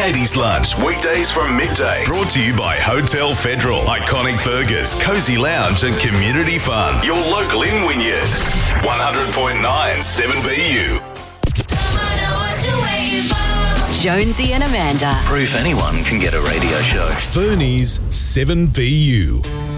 80s Lunch, weekdays from midday. Brought to you by Hotel Federal, Iconic Burgers, Cozy Lounge and Community Fun. Your local in Wynyard. 100.9 7BU. Jonesy and Amanda. Proof anyone can get a radio show. Fernie's 7BU.